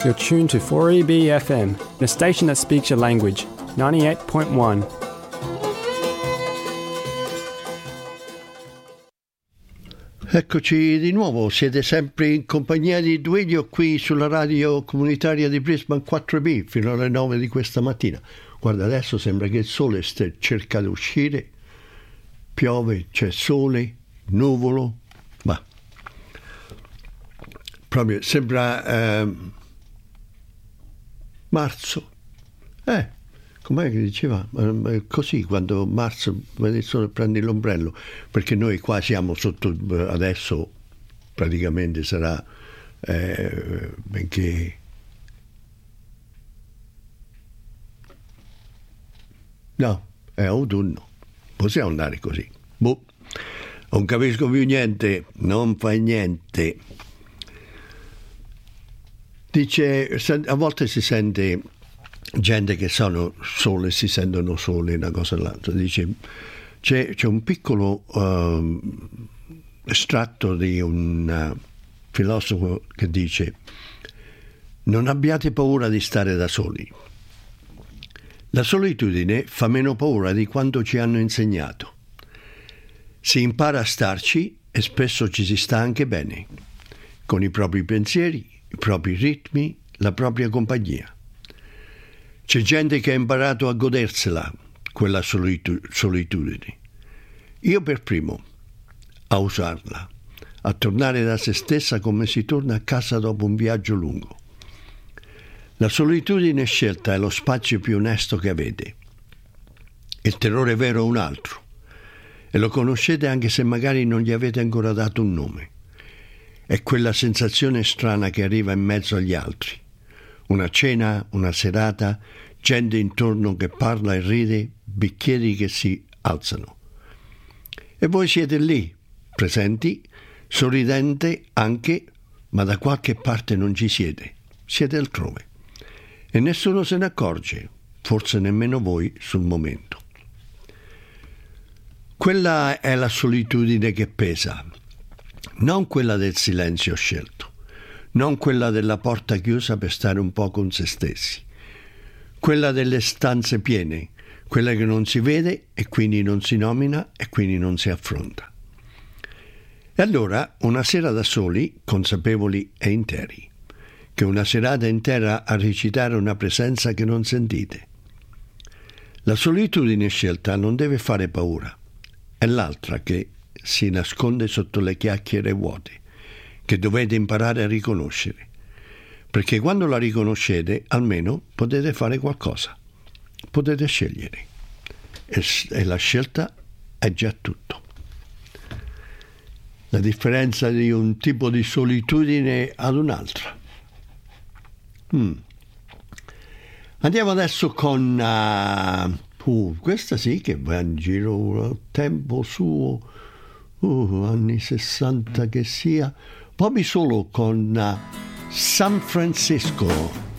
You're tuned to 4EB FM, the station that speaks your language, 98.1. Eccoci di nuovo, siete sempre in compagnia di Duilio qui sulla radio comunitaria di Brisbane 4B fino alle 9 di questa mattina. Guarda, adesso sembra che il sole cerca di uscire, piove, c'è sole, nuvolo, ma proprio sembra marzo. Com'è che diceva? Così, quando marzo vedi il sole prendi l'ombrello, perché noi qua siamo sotto, adesso praticamente sarà benché no, è autunno, possiamo andare così. Non capisco più niente, non fa niente. Dice, a volte si sente gente che sono sole, si sentono soli, una cosa o l'altra. Dice, c'è un piccolo estratto di un filosofo che dice: non abbiate paura di stare da soli. La solitudine fa meno paura di quanto ci hanno insegnato. Si impara a starci e spesso ci si sta anche bene, con i propri pensieri, i propri ritmi, la propria compagnia. C'è gente che ha imparato a godersela, quella solitudine. Io per primo, a usarla, a tornare da se stessa come si torna a casa dopo un viaggio lungo. La solitudine scelta è lo spazio più onesto che avete. Il terrore vero è un altro, e lo conoscete anche se magari non gli avete ancora dato un nome. È quella sensazione strana che arriva in mezzo agli altri. Una cena, una serata, gente intorno che parla e ride, bicchieri che si alzano. E voi siete lì, presenti, sorridente anche, ma da qualche parte non ci siete altrove. E nessuno se ne accorge, forse nemmeno voi sul momento. Quella è la solitudine che pesa, non quella del silenzio scelto. Non quella della porta chiusa per stare un po' con se stessi, quella delle stanze piene, quella che non si vede e quindi non si nomina e quindi non si affronta. E allora una sera da soli, consapevoli e interi, che una serata intera a recitare una presenza che non sentite. La solitudine scelta non deve fare paura, è l'altra che si nasconde sotto le chiacchiere vuote, che dovete imparare a riconoscere, perché quando la riconoscete almeno potete fare qualcosa, potete scegliere e la scelta è già tutto. La differenza di un tipo di solitudine ad un'altra. Andiamo adesso con questa sì che va in giro tempo suo, anni 60 che sia. Bobby Solo con San Francisco.